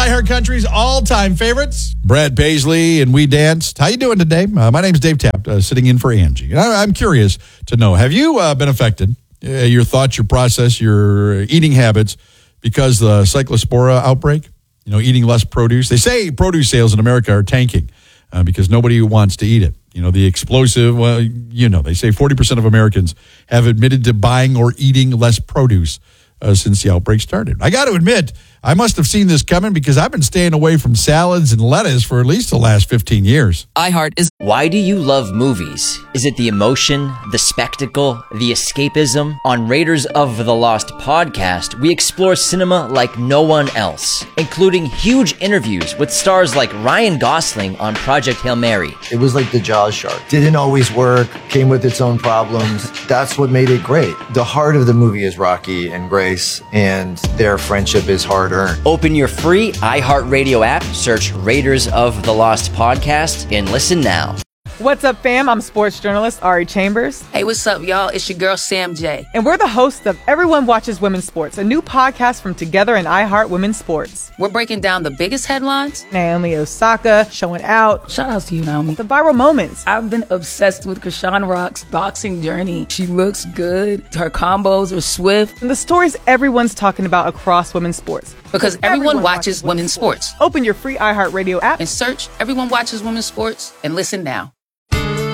iHeart Country's all-time favorites. Brad Paisley and We Danced. How you doing today? My name's Dave Tapp, sitting in for Angie. And I'm curious to know, have you been affected, your thoughts, your process, your eating habits, because the cyclospora outbreak? You know, eating less produce. They say produce sales in America are tanking because nobody wants to eat it. You know, the explosive, they say 40% of Americans have admitted to buying or eating less produce since the outbreak started. I got to admit, I must have seen this coming because I've been staying away from salads and lettuce for at least the last 15 years. iHeart is... Why do you love movies? Is it the emotion, the spectacle, the escapism? On Raiders of the Lost podcast, we explore cinema like no one else, including huge interviews with stars like Ryan Gosling on Project Hail Mary. It was like the Jaws shark. Didn't always work, came with its own problems. That's what made it great. The heart of the movie is Rocky and Grace, and their friendship is hard-earned. Open your free iHeartRadio app, search Raiders of the Lost podcast, and listen now. What's up, fam? I'm sports journalist Ari Chambers. Hey, what's up, y'all? It's your girl, Sam J. And we're the hosts of Everyone Watches Women's Sports, a new podcast from Together and iHeart Women's Sports. We're breaking down the biggest headlines. Naomi Osaka showing out. Shout out to you, Naomi. The viral moments. I've been obsessed with Krishan Rock's boxing journey. She looks good. Her combos are swift. And the stories everyone's talking about across women's sports. Because everyone watches women's sports. Open your free iHeartRadio app and search Everyone Watches Women's Sports and listen now.